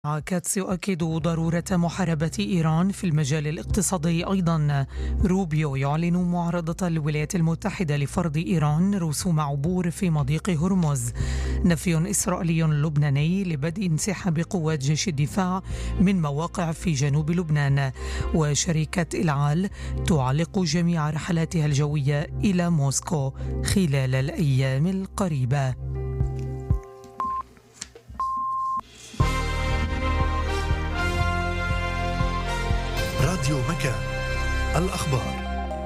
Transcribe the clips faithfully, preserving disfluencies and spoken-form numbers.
كاتس يؤكد ضرورة محاربة إيران في المجال الاقتصادي. أيضا روبيو يعلن معارضة الولايات المتحدة لفرض إيران رسوم عبور في مضيق هرمز. نفي إسرائيلي لبناني لبدء انسحاب قوات جيش الدفاع من مواقع في جنوب لبنان. وشركة العال تعلق جميع رحلاتها الجوية إلى موسكو خلال الأيام القريبة. راديو مكان الأخبار.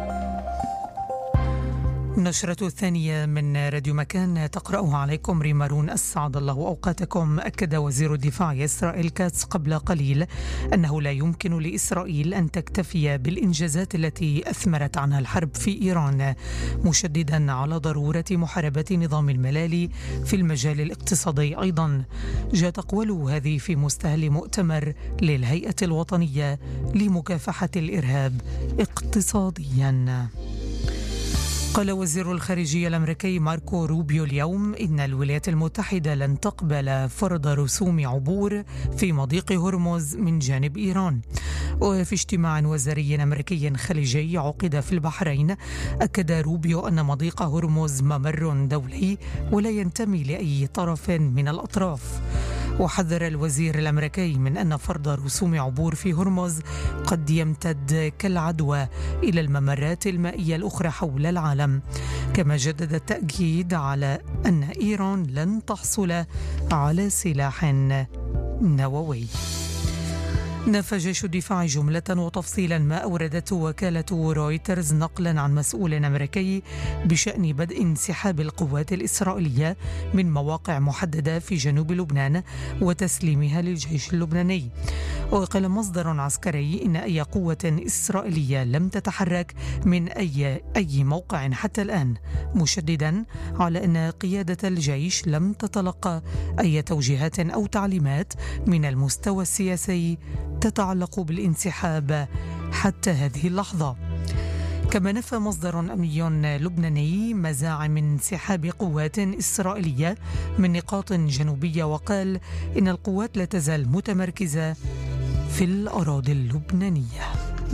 النشرة الثانية من راديو مكان تقرأها عليكم ريمارون. أسعد الله أوقاتكم. أكد وزير الدفاع إسرائيل كاتس قبل قليل أنه لا يمكن لإسرائيل أن تكتفي بالإنجازات التي أثمرت عنها الحرب في إيران، مشددا على ضرورة محاربة نظام الملالي في المجال الاقتصادي. أيضا جاءت أقواله هذه في مستهل مؤتمر للهيئة الوطنية لمكافحة الإرهاب اقتصاديا. قال وزير الخارجية الأمريكي ماركو روبيو اليوم إن الولايات المتحدة لن تقبل فرض رسوم عبور في مضيق هرمز من جانب إيران. وفي اجتماع وزاري أمريكي خليجي عقد في البحرين، أكد روبيو أن مضيق هرمز ممر دولي ولا ينتمي لأي طرف من الأطراف. وحذر الوزير الأمريكي من أن فرض رسوم عبور في هرمز قد يمتد كالعدوى إلى الممرات المائية الأخرى حول العالم. كما جدد التأكيد على أن إيران لن تحصل على سلاح نووي. نفى جيش الدفاع جملة وتفصيلا ما أوردته وكالة رويترز نقلا عن مسؤول أمريكي بشأن بدء انسحاب القوات الإسرائيلية من مواقع محددة في جنوب لبنان وتسليمها للجيش اللبناني. وقال مصدر عسكري إن أي قوة إسرائيلية لم تتحرك من أي أي موقع حتى الآن، مشددا على أن قيادة الجيش لم تتلقى أي توجيهات أو تعليمات من المستوى السياسي تتعلق بالانسحاب حتى هذه اللحظة. كما نفى مصدر أمني لبناني مزاعم انسحاب قوات إسرائيلية من نقاط جنوبية، وقال إن القوات لا تزال متمركزة في الأراضي اللبنانية.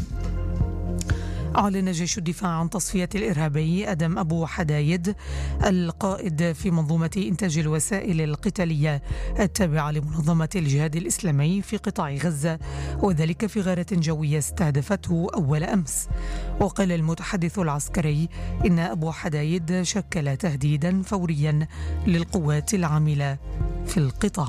أعلن جيش الدفاع عن تصفية الإرهابي أدم أبو حدايد القائد في منظومة إنتاج الوسائل القتالية التابعة لمنظمة الجهاد الإسلامي في قطاع غزة، وذلك في غارة جوية استهدفته أول أمس. وقال المتحدث العسكري إن أبو حدايد شكل تهديدا فوريا للقوات العاملة في القطاع.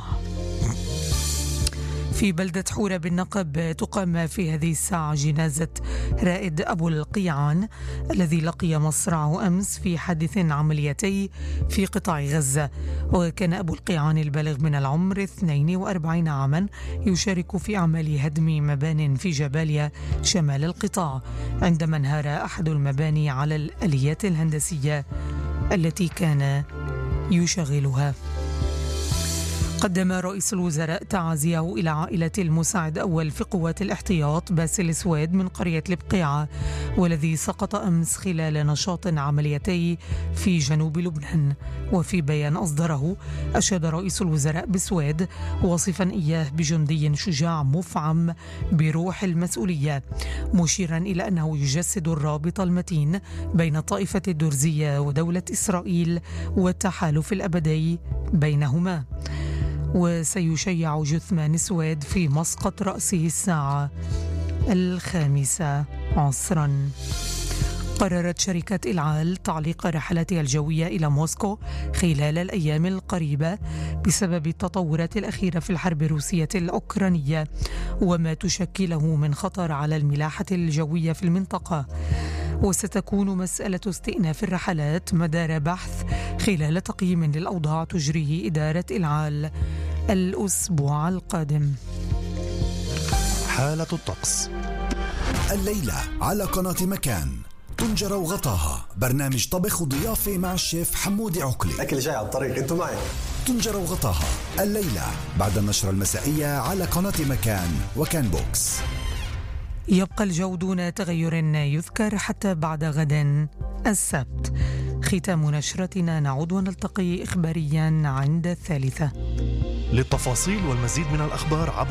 في بلدة حورة بالنقب تقام في هذه الساعة جنازة رائد أبو القيعان الذي لقي مصرعه أمس في حادث عمليتي في قطاع غزة. وكان أبو القيعان البالغ من العمر اثنين وأربعين عاما يشارك في أعمال هدم مبان في جباليا شمال القطاع عندما انهار أحد المباني على الآليات الهندسية التي كان يشغلها. قدم رئيس الوزراء تعازيه إلى عائلة المساعد أول في قوات الاحتياط باسل سويد من قرية البقيعة، والذي سقط أمس خلال نشاط عمليتي في جنوب لبنان. وفي بيان أصدره أشاد رئيس الوزراء بسويد وصفا إياه بجندي شجاع مفعم بروح المسؤولية، مشيرا إلى أنه يجسد الرابط المتين بين الطائفة الدرزية ودولة إسرائيل والتحالف الأبدي بينهما. وسيشيع جثمان سويد في مسقط رأسه الساعة الخامسة عصرا. قررت شركة العال تعليق رحلاتها الجوية إلى موسكو خلال الأيام القريبة بسبب التطورات الأخيرة في الحرب الروسية الأوكرانية وما تشكله من خطر على الملاحة الجوية في المنطقة. وستكون مسألة استئناف الرحلات مدار بحث خلال تقييم للأوضاع تجريه إدارة العال الأسبوع القادم. حالة الطقس الليلة على قناة مكان. طنجرة وغطاها، برنامج طبخ وضيافة مع الشيف حمودي عقلي. الأكل جاي على الطريق، انتوا معي. طنجرة وغطاها الليلة بعد النشرة المسائية على قناة مكان وكان بوكس. يبقى الجو دون تغير يذكر حتى بعد غد السبت. ختام نشرتنا، نعود ونلتقي إخباريا عند الثالثة. للتفاصيل والمزيد من الأخبار عبر